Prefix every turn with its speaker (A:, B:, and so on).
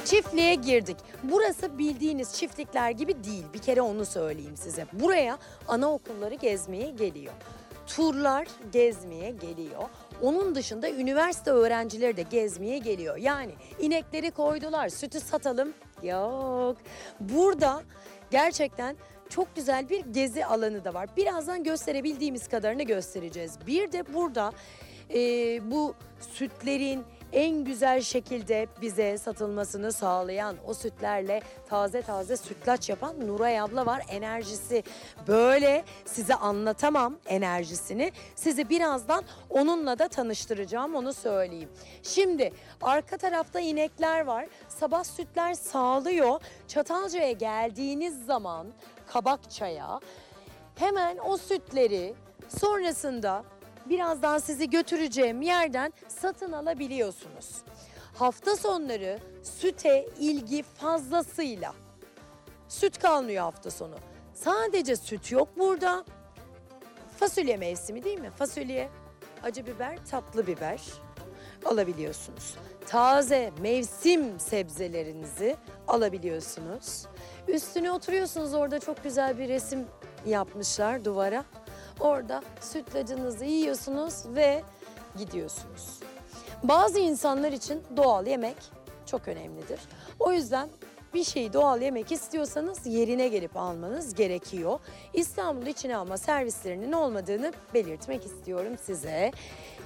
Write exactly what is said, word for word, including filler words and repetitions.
A: Çiftliğe girdik. Burası bildiğiniz çiftlikler gibi değil. Bir kere onu söyleyeyim size. Buraya anaokulları gezmeye geliyor. Turlar gezmeye geliyor. Onun dışında üniversite öğrencileri de gezmeye geliyor. Yani inekleri koydular, sütü satalım. Yok. Burada gerçekten çok güzel bir gezi alanı da var. Birazdan gösterebildiğimiz kadarını göstereceğiz. Bir de burada e, bu sütlerin en güzel şekilde bize satılmasını sağlayan, o sütlerle taze taze sütlaç yapan Nuray abla var. Enerjisi böyle, size anlatamam enerjisini. Sizi birazdan onunla da tanıştıracağım, onu söyleyeyim. Şimdi arka tarafta inekler var. Sabah sütler sağlıyor. Çatalca'ya geldiğiniz zaman Kabakça'ya hemen o sütleri sonrasında birazdan sizi götüreceğim yerden satın alabiliyorsunuz. Hafta sonları süte ilgi fazlasıyla. Süt kalmıyor hafta sonu. Sadece süt yok burada. Fasulye mevsimi değil mi? Fasulye, acı biber, tatlı biber alabiliyorsunuz. Taze mevsim sebzelerinizi alabiliyorsunuz. Üstüne oturuyorsunuz, orada çok güzel bir resim yapmışlar duvara. Orada sütlacınızı yiyorsunuz ve gidiyorsunuz. Bazı insanlar için doğal yemek çok önemlidir. O yüzden bir şeyi doğal yemek istiyorsanız yerine gelip almanız gerekiyor. İstanbul içine alma servislerinin olmadığını belirtmek istiyorum size.